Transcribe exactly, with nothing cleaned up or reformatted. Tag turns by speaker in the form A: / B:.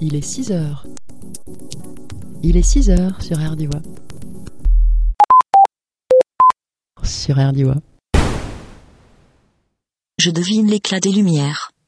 A: Il est six heures. Il est six heures sur R D W A. Sur R D W A.
B: Je devine l'éclat des lumières.